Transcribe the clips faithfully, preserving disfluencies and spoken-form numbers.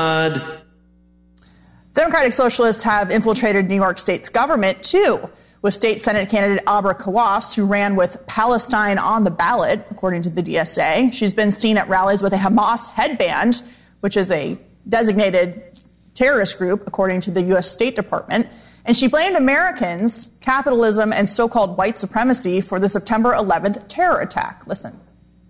God. Democratic Socialists have infiltrated New York State's government, too, with state Senate candidate Abra Kawas, who ran with Palestine on the ballot, according to the D S A. She's been seen at rallies with a Hamas headband, which is a designated terrorist group, according to the U S State Department. And she blamed Americans, capitalism, and so-called white supremacy for the September eleventh terror attack. Listen.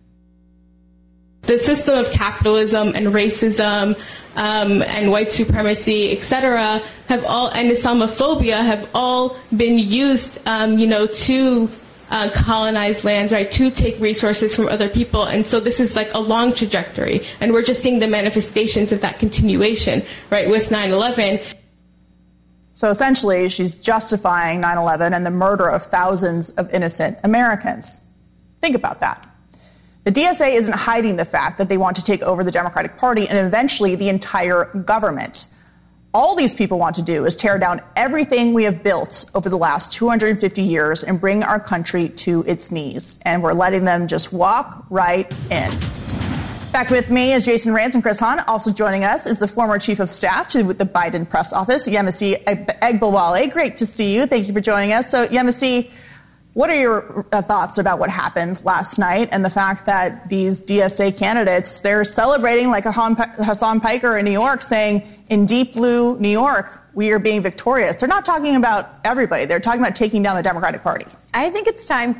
The system of capitalism and racism um, and white supremacy, et cetera, have all, and Islamophobia have all been used, um, you know, to uh, colonize lands, right, to take resources from other people. And so this is like a long trajectory. And we're just seeing the manifestations of that continuation, right, with nine eleven. So essentially, she's justifying nine eleven and the murder of thousands of innocent Americans. Think about that. The D S A isn't hiding the fact that they want to take over the Democratic Party and eventually the entire government. All these people want to do is tear down everything we have built over the last two hundred fifty years and bring our country to its knees. And we're letting them just walk right in. Back with me is Jason Rantz and Chris Hahn. Also joining us is the former chief of staff to the Biden press office, Yemisi Egbawale. Great to see you. Thank you for joining us. So, Yemisi, what are your uh, thoughts about what happened last night and the fact that these D S A candidates, they're celebrating like a Hassan Piker in New York, saying in deep blue New York, we are being victorious. They're not talking about everybody. They're talking about taking down the Democratic Party. I think it's time